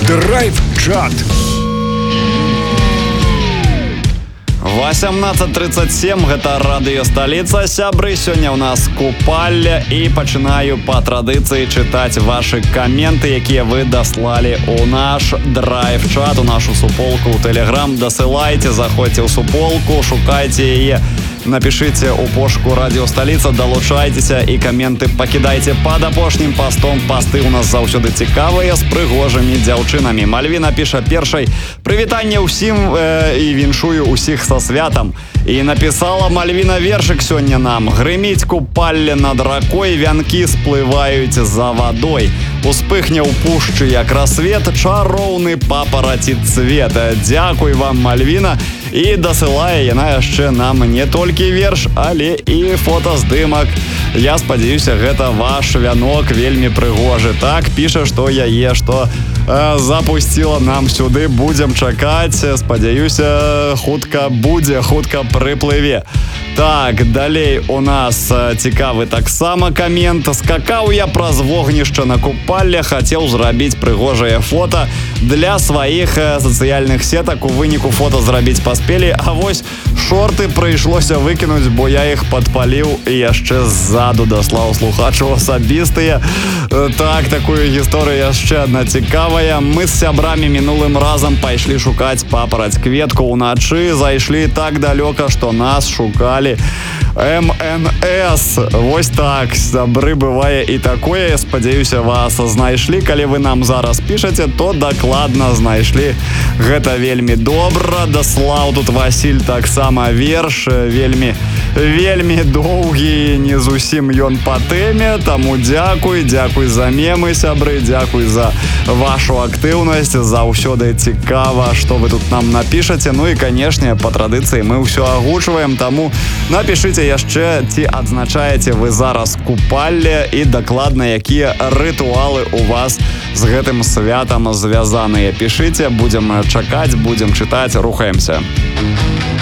Драйв-чат. 18:37, гэта радыё Сталіца. Сябры, сёння ў нас купальня і пачынаю па традыцыі чытаць вашы каменты, якія вы даслалі ў наш драйв-чат, у нашу суполку ў Тэлеграм. Дасылайце, заходзьце ў суполку, шукайце яе, напішыце ў пошуку радыё Сталіца, далучайцеся і каменты пакідайце пад апошнім пастом. Пасты ў нас заўсёды цікавыя, з прыгожымі дзяўчынамі. Мальвіна піша першай: прывітанне ўсім і віншую ўсіх са святам. І напісала Мальвіна вершык сёння нам: грыміць купалле над ракой, вянкі сплываюць за вадой. Успыхне ў пушчы, як рассвет, чароўны папараці цвет. Дзякуй вам, Мальвіна. І дасылае яна яшчэ нам не толькі верш, але і фотаздымак. Я спадзяюся, гэта ваш вянок вельмі прыгожы. Так, піша, што яе, што запусціла нам сюды. Будзем чакаць. Спадзяюся, хутка будзе, хутка прыплыве. Так, далей у нас цікавы таксама камент. Скакаў я праз вогнішча на купалле, хацеў зрабіць прыгожае фота для сваіх сацыяльных сетак. У выніку фота зрабіць паспелі, а вось шорты прыйшлося выкінуць, бо я іх падпаліў і яшчэ ззаду даслаў слухачу асабістыя. Так, такую гісторыю яшчэ адна цікавая. Мы з сябрамі мінулым разам пайшлі шукаць папараць кветку ўначы, зайшлі так далёка, што нас шукалі МНС. Вось так, сябры, бывае і такое. Спадзяюся, вас знайшлі. Калі вы нам зараз пішаце, то дакладна знайшлі. Гэта вельмі добра. Даслаў тут Васіль таксама верш, вельмі доўгі, не зусім ён па тэме, таму дзякуй за мемы, сябры, дзякуй за вашу актыўнасць, заўсёды цікава, што вы тут нам напішаце. Ну і, канешне, па традыцыі мы ўсё агучваем, таму напішыце яшчэ, ці адзначаеце вы зараз купалле і дакладна якія рытуалы у вас з гэтым святам звязаныя. Пішыце, будзем чакаць, будзем чытаць, рухаемся.